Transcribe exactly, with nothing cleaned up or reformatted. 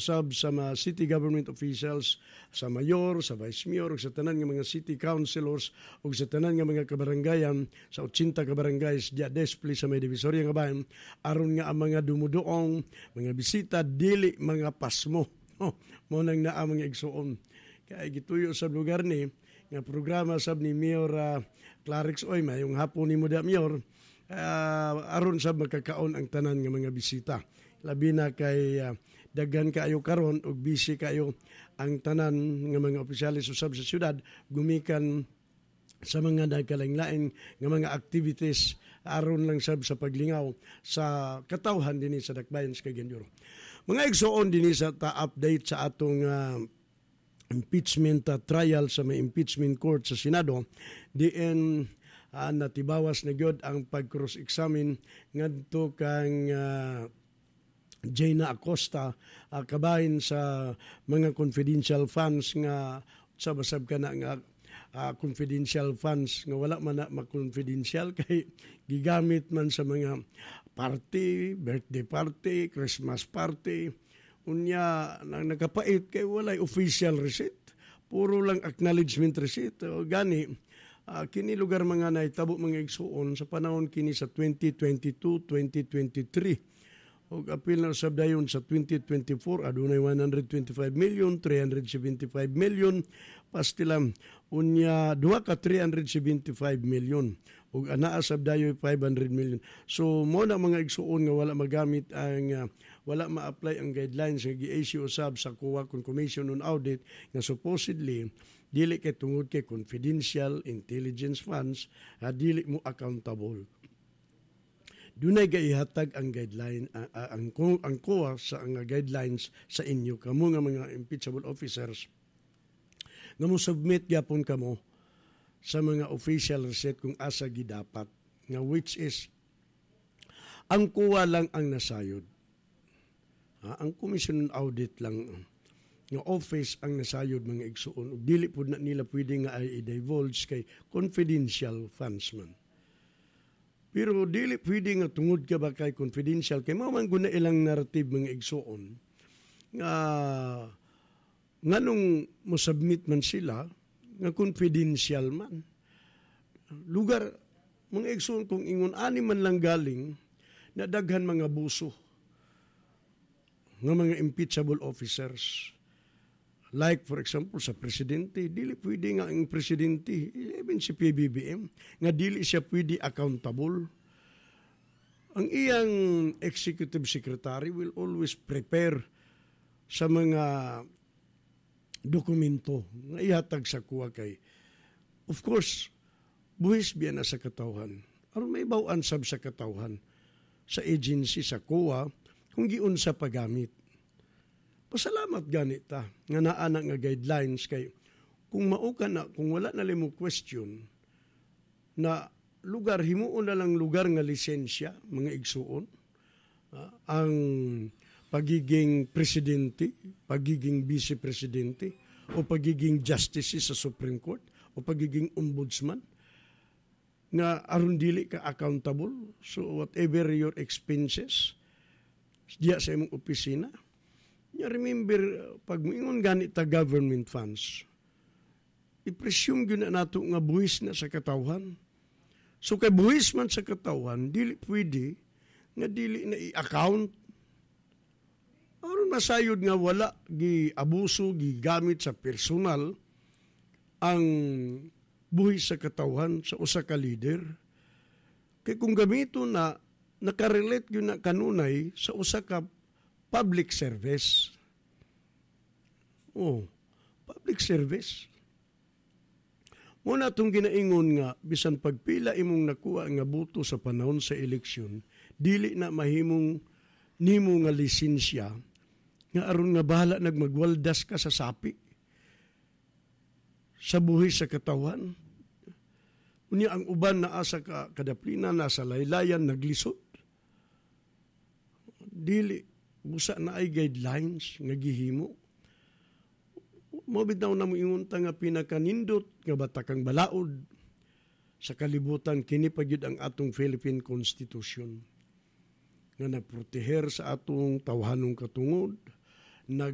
usab sa mga city government officials, sa mayor, sa vice mayor, ug sa tanan nga mga city councilors, ug sa tanan nga mga kabarangayan, sa eighty kabarangays diya display sa may divisorya nga bayan, aron nga ang mga dumuduong, mga bisita, dili mga pasmo. Oh, mo nang naa mga igsuon. Kaya gituyo sa lugar ni, nga programa sab ni Mayor uh, Clarix Oyma, yung hapon ni Muda Mayor, uh, aron sab magkakaon ang tanan nga mga bisita. Labi na kay uh, daghan kaayo karon ug busy kayo ang tanan nga mga opisyalis usab sa syudad gumikan sa mga nagkalain-lain nga mga activities aron lang sab sa paglingaw sa katawhan dinhi sa Dakbayan sa Cagayan. Mga igsuon dinhi sa ta-update sa atong uh, impeachment uh, trial sa may impeachment court sa Senado, diin uh, natibawas na gyud ang pag-cross-examine ngadto kang uh, Jaina Acosta, uh, kabahin sa mga confidential funds nga sa basab ka na nga uh, confidential funds nga wala man na ma-confidential kay gigamit man sa mga party, birthday party, Christmas party. Unya nang nakapait kay walay official receipt, puro lang acknowledgement receipt. O gani uh, kini lugar mga nahitabo mga igsuon sa panahon kini sa twenty twenty-two twenty twenty-three. O apil na usab dayon sa twenty twenty-four adunay one hundred twenty-five million, three hundred seventy-five million, pastilam unya duha ka three hundred seventy-five million ug anaa sab dayon five hundred million. So mo na mga igsuon nga wala magamit ang uh, wala ma-apply ang guidelines nga gi-issue usab sa C O A kun Commission on Audit nga supposedly dili kay tungod kay confidential intelligence funds, uh, dili mo accountable. Dunay gaihatag ang guideline uh, uh, ang ang C O A sa ang guidelines sa inyo kamo nga mga impeachable officers nga mo submit gyapon kamo sa mga official receipt kung asa gidapat nga which is ang C O A lang ang nasayod. Ha, ang Commission on Audit lang nga office ang nasayod mga igsuon ug dili pud na nila pwede nga i-divulge kay confidential funds man. Pero dili pwede nga tungod ka ba kay confidential kay mao man guna ilang narrative mga igsuon nga nganong mo submit man sila nga confidential man. Lugar mga igsuon kung ingon ani man lang galing na daghan mga buso nga mga impeachable officers. Like for example sa presidente, dili pwede nga ang presidente, even si P B B M, nga dili siya pwede accountable. Ang iyang executive secretary will always prepare sa mga dokumento nga ihatag sa kuha kay. Of course, buhis biya na sa katawhan. Aron may bawaan sab sa katawhan sa agency sa C O A kung giun sa paggamit. Pasalamat ganita nga naa na nga guidelines kay kung mao ka na kung wala na limo question na lugar himuon na lang lugar nga lisensya mga igsuon uh, ang pagiging presidente, pagiging vice presidente o pagiging justice sa Supreme Court o pagiging ombudsman nga aron dili ka accountable so whatever your expenses diya sa imong opisina. Ya remember, pag moingon ganit ta government funds, i-presume yun na nato nga buwis na sa katawhan. So kay buwis man sa katawhan, dili pwede nga dili na i-account. Aron masayod nga wala gi abuso, gi gamit sa personal ang buwis sa katawhan sa usa ka leader. Kay kung gamito na nakarelate yun na kanunay sa usa ka public service. Oh, public service. Muna itong ginaingon nga, bisan pagpila imong nakuha nga buto sa panahon sa eleksyon, dili na mahimong nimo nga lisensya, nga aron nga bahala nagmagwaldas ka sa sapi, sa buhi sa katawan. Unya ang uban na asa ka kadaplina, nasa laylayan, naglisod. Dili. Busa na ay guidelines nga gihimo. Mabitaw na mo ingunta nga pinakanindot nga batakang balaod sa kalibutan kini pagyud ang atong Philippine Constitution nga nagproteher sa atong tawhanong katungod, nag